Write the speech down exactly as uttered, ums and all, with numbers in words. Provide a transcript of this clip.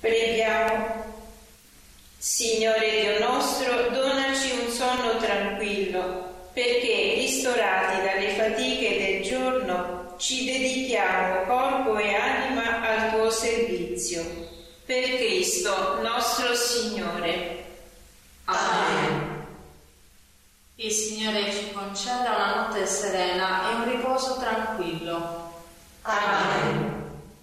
Preghiamo. Signore Dio nostro, donaci un sonno tranquillo, perché, ristorati dalle fatiche del giorno, ci dedichiamo corpo e anima al tuo servizio. Per Cristo nostro Signore. Amen. Il Signore ci conceda una notte serena e un riposo tranquillo. Amen.